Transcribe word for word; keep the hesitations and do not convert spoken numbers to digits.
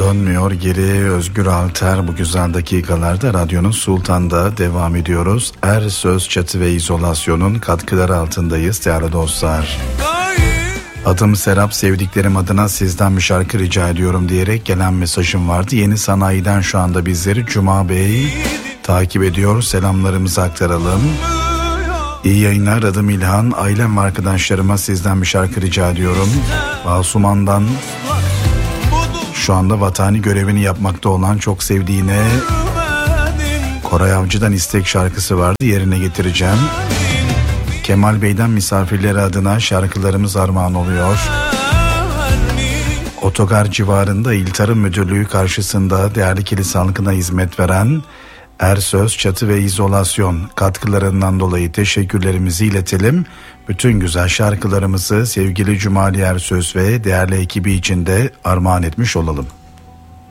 Dönmüyor geri Özgür Alter. Bu güzel dakikalarda Radyonun Sultan'da devam ediyoruz. Er Söz Çatı ve İzolasyon'un katkıları altındayız değerli dostlar. Adım Serap, sevdiklerim adına sizden bir şarkı rica ediyorum diyerek gelen mesajım vardı. Yeni Sanayi'den şu anda bizleri Cuma Bey takip ediyor. Selamlarımızı aktaralım. İyi yayınlar, adım İlhan. Ailem ve arkadaşlarıma sizden bir şarkı rica ediyorum. Asuman'dan şu anda vatani görevini yapmakta olan çok sevdiğine Koray Avcı'dan istek şarkısı vardı, yerine getireceğim. Kemal Bey'den misafirleri adına şarkılarımız armağan oluyor. Otogar civarında İl Tarım Müdürlüğü karşısında değerli kilise halkına hizmet veren Er Söz Çatı ve İzolasyon katkılarından dolayı teşekkürlerimizi iletelim. Bütün güzel şarkılarımızı sevgili Cumali Er Söz ve değerli ekibi için de armağan etmiş olalım.